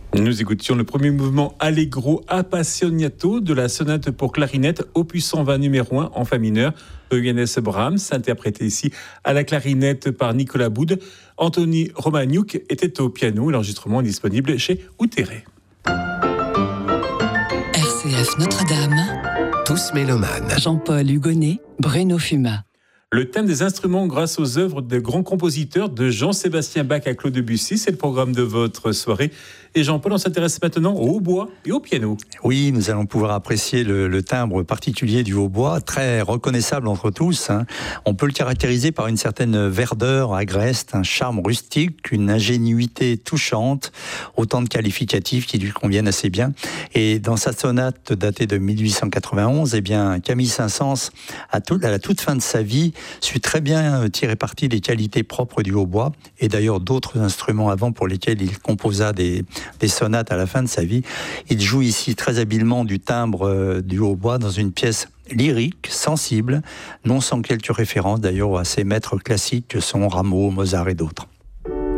Nous écoutions le premier mouvement Allegro Appassionato de la sonate pour clarinette opus 120 numéro 1 en fa mineur de Johannes Brahms, interprété ici à la clarinette par Nicolas Boud. Anthony Romagnouk était au piano. L'enregistrement est disponible chez Outeré. RCF Notre-Dame. Tous mélomanes. Jean-Paul Hugonnet, Bruno Fuma. Le thème des instruments grâce aux œuvres de grands compositeurs de Jean-Sébastien Bach à Claude Debussy, c'est le programme de votre soirée. Et Jean-Paul, on s'intéresse maintenant au hautbois et au piano. Oui, nous allons pouvoir apprécier le timbre particulier du hautbois, très reconnaissable entre tous. On peut le caractériser par une certaine verdeur agreste, un charme rustique, une ingénuité touchante, autant de qualificatifs qui lui conviennent assez bien. Et dans sa sonate datée de 1891, Camille Saint-Saëns, à la toute fin de sa vie, sut très bien tirer parti des qualités propres du hautbois, et d'ailleurs d'autres instruments avant pour lesquels il composa des sonates à la fin de sa vie. Il joue ici très habilement du timbre du hautbois dans une pièce lyrique, sensible, non sans quelques références d'ailleurs à ses maîtres classiques que sont Rameau, Mozart et d'autres.